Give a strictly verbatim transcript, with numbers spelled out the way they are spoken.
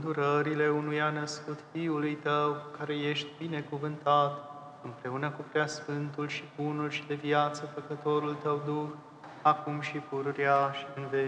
îndurările unuia născut Fiului Tău, care ești binecuvântat, împreună cu Preasfântul și Bunul și de viață Făcătorul Tău Duh, acum și pururea și în veci.